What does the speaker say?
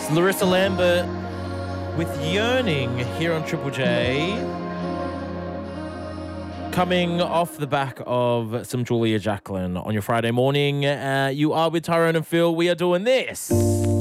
Larissa Lambert with Yearning here on Triple J. Coming off the back of some Julia Jacqueline on your Friday morning. You are with Tyrone and Phil. We are doing this.